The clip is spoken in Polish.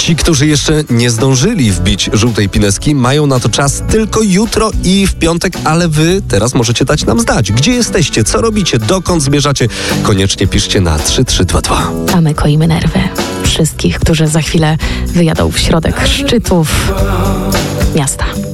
Ci, którzy jeszcze nie zdążyli wbić żółtej pineski, mają na to czas tylko jutro i w piątek, ale wy teraz możecie dać nam znać. Gdzie jesteście? Co robicie? Dokąd zmierzacie? Koniecznie piszcie na 3322. A my koimy nerwy wszystkich, którzy za chwilę wyjadą w środek szczytów miasta.